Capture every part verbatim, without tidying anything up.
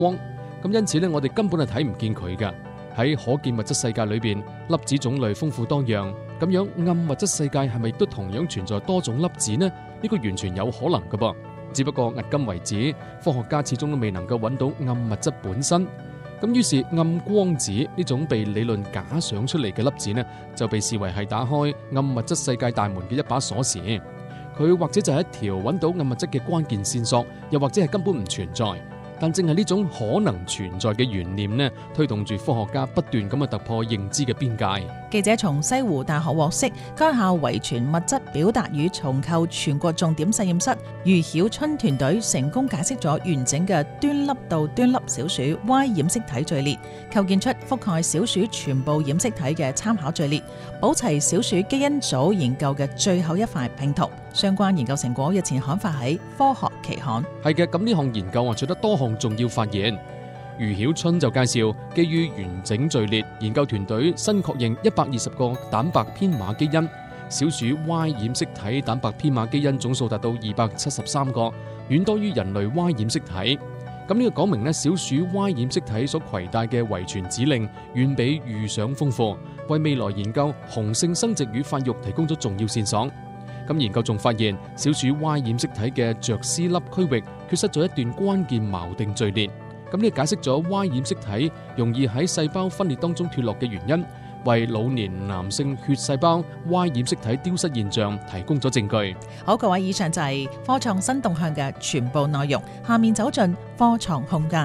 光，咁因此咧，我哋根本係睇唔見佢㗎。喺可見物質世界裏邊，粒子種類豐富多樣，咁樣暗物質世界係咪都同樣存在多種粒子呢？呢個完全有可能㗎噃。只不過迄今為止，科學家始終都未能夠揾到暗物質本身。咁於是暗光子呢種被理論假想出嚟嘅粒子呢，就被視為係打開暗物質世界大門嘅一把鎖匙。佢或者就係一條揾到暗物質嘅關鍵線索，又或者係根本唔存在。但正係呢種可能存在嘅懸念呢，推動住科學家不斷咁去突破認知嘅邊界。 記者從西湖大學獲悉，該校遺傳物質表達與重構全國重點實驗室余曉春團隊成功解釋咗完整嘅端粒到端粒小鼠 Y 染色體序列，構建出覆蓋小鼠全部染色體嘅參考序列，補齊小鼠基因組研究嘅最後一塊拼圖。相關研究成果日前刊發喺科學期刊。 係嘅，咁呢項研究啊取得多項重要發現。余曉春就介紹，基於完整序列，研究團隊新確認一百二十個蛋白編碼基因，小鼠 Y 染色體蛋白編碼基因總數達到二百七十三個，遠多於人類 Y 染色體。咁呢個講明呢，小鼠 Y 染色體所攜帶嘅遺傳指令遠比預想豐富，為未來研究雄性生殖與發育提供咗重要線索。咁研究仲發現，小鼠 Y 染色體嘅着絲粒區域缺失咗一段關鍵錨定序列。咁呢解釋咗 Y 染色體容易喺細胞分裂當中脫落嘅原因，為老年男性血細胞 Y 染色體丟失現象提供咗證據。 好，各位，以上就係科創新動向嘅全部內容。下面走進科創空間，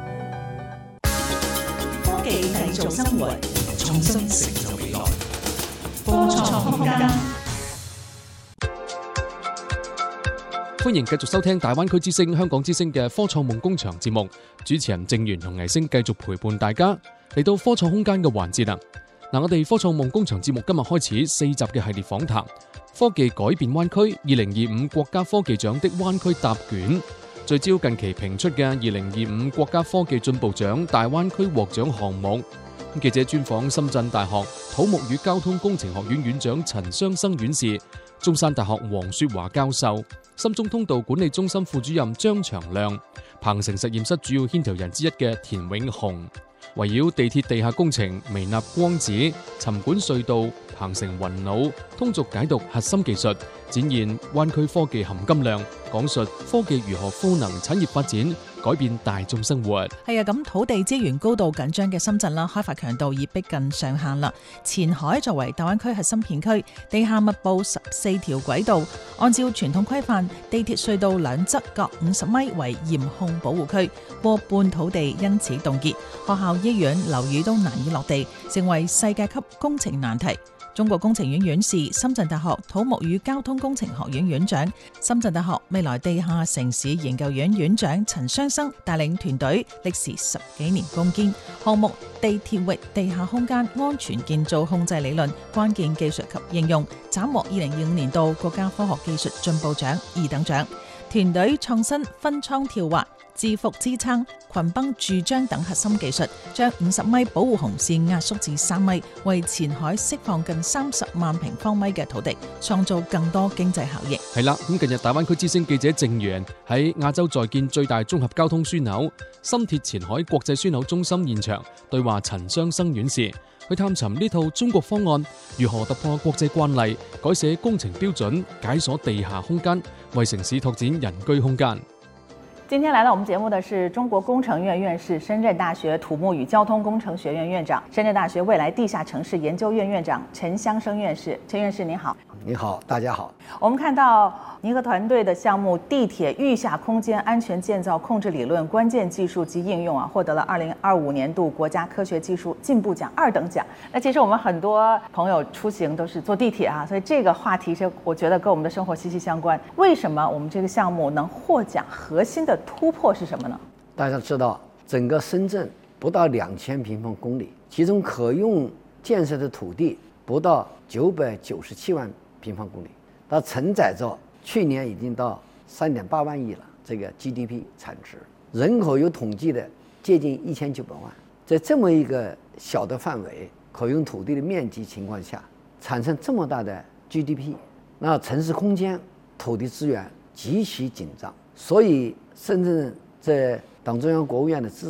科技製造生活，創新成就未來。科創空間。 歡迎繼續收聽大灣區之聲、香港之聲嘅科創夢工場節目，主持人正源同倪星繼續陪伴大家嚟到科創空間嘅環節啦。嗱，我哋科創夢工場節目今日開始四集嘅系列訪談，科技改變灣區二零二五國家科技獎的灣區答卷，聚焦近期評出嘅二零二五國家科技進步獎大灣區獲獎項目。記者專訪深圳大學土木與交通工程學院院長陳雙生院士、中山大學黃雪華教授、深中通道管理中心副主任張長亮、鵬城實驗室主要牽頭人之一嘅田永雄，圍繞地鐵地下工程、微納光子、沉管隧道、鵬城雲腦、通俗解讀核心技術，展現灣區科技含金量，講述科技如何賦能產業發展，改變大眾生活。 係啊，咁土地資源高度緊張嘅深圳啦，開發強度已逼近上限啦。前海作為大灣區核心片區，地下密布十四條軌道，按照傳統規範，地鐵隧道兩側各五十米為嚴控保護區，過半土地因此凍結，學校、醫院、樓宇都難以落地，成為世界級工程難題。中國工程院院士、深圳大學土木與交通工程學院院長、深圳大學未來地下城市研究院院長陳雙生帶領團隊，歷時十幾年攻堅項目地鐵域地下空間安全建造控制理論關鍵技術及應用，斬獲二零二五年度國家科學技術進步獎二等獎。團隊創新分艙跳滑、自伏支撐、群崩豎張等核心技術，將五十米保護紅線壓縮至三米，為前海釋放近三十萬平方米嘅土地，創造更多經濟效益。 係啦，咁近日大灣區之聲記者鄭源喺亞洲在建最大綜合交通樞紐深鐵前海國際樞紐中心現場對話陳雙生院士，去探尋呢套中國方案如何突破國際慣例，改寫工程標準，解鎖地下空間，為城市拓展人居空間。 今天來到我們節目的是中國工程院院士、深圳大學土木與交通工程學院院長、深圳大學未來地下城市研究院院長陳雙生院士。陳院士您好。 你好，大家好。 我們看到您和團隊的項目地鐵域下空間安全建造控制理論關鍵技術及應用啊，獲得了二零二五年度國家科學技術進步獎二等獎。那其實我們很多朋友出行都是坐地鐵啊，所以這個話題是我覺得跟我們的生活息息相關。為什麼我們這個項目能獲獎？核心的突破是什麼呢？ 大家知道，整個深圳不到兩千平方公里，其中可用建設的土地不到九百九十七萬平方公里，它承載着去年已經到三點八萬億了，這個 G D P 產值，人口有統計的接近一千九百萬，在這麼一個小的範圍，可用土地的面積情況下，產生這麼大的 G D P， 那城市空間土地資源極其緊張，所以深圳在党中央、国务院的支